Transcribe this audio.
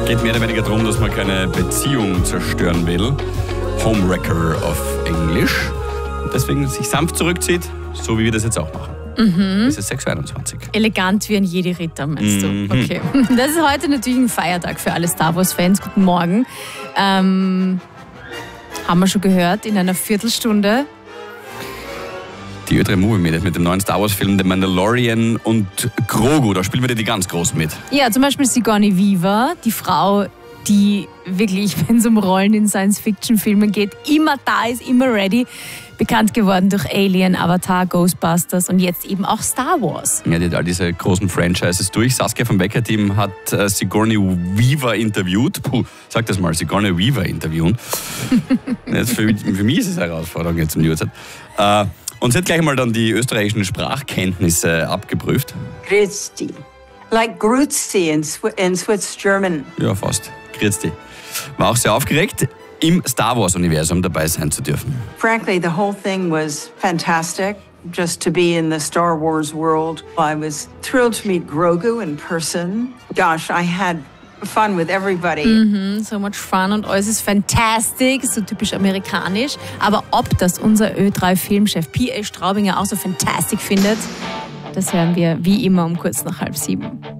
Geht mehr oder weniger darum, dass man keine Beziehung zerstören will. Homewrecker auf Englisch. Und deswegen sich sanft zurückzieht, so wie wir das jetzt auch machen. Es ist 6:21 Uhr. Elegant wie ein Jedi-Ritter, meinst du? Okay. Das ist heute natürlich ein Feiertag für alle Star Wars-Fans. Guten Morgen. Haben wir schon gehört, in einer Viertelstunde. Die Ö3 Movie mit dem neuen Star Wars-Film The Mandalorian und Grogu. Da spielen wir die ganz Großen mit. Ja, zum Beispiel Sigourney Weaver, die Frau, die wirklich, wenn es um Rollen in Science-Fiction-Filmen geht, immer da ist, immer ready. Bekannt geworden durch Alien, Avatar, Ghostbusters und jetzt eben auch Star Wars. Ja, die hat all diese großen Franchises durch. Saskia vom Wecker-Team hat Sigourney Weaver interviewt. Sag das mal, Sigourney Weaver interviewen. Für mich ist es eine Herausforderung jetzt um die Uhrzeit. Und sie hat gleich mal dann die österreichischen Sprachkenntnisse abgeprüft. Grüezi. Like Grüezi in Swiss German. Ja, fast. Grüezi. War auch sehr aufgeregt, im Star Wars-Universum dabei sein zu dürfen. Frankly, the whole thing was fantastic. Just to be in the Star Wars world. I was thrilled to meet Grogu in person. Gosh, I had fun with everybody. So much fun und alles ist fantastic, so typisch amerikanisch. Aber ob das unser Ö3-Filmchef P.A. Straubinger auch so fantastic findet, das hören wir wie immer um kurz nach 6:30.